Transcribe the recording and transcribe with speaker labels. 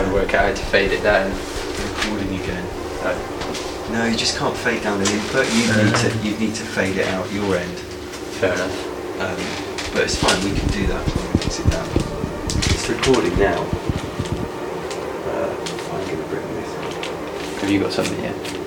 Speaker 1: to work out how to fade it down.
Speaker 2: Recording again.
Speaker 1: Oh,
Speaker 2: No, you just can't fade down an input. You need to fade it out your end.
Speaker 1: fair enough.
Speaker 2: But it's fine. We can do that when we mix it down. It's recording now. I'm going to bring this.
Speaker 1: Have you got something here?